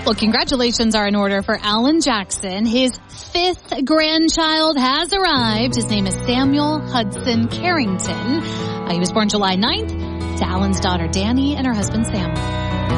Well, congratulations are in order for Alan Jackson. His 5th grandchild has arrived. His name is Samuel Hudson Carrington. He was born July 9th to Alan's daughter Danny and her husband Sam.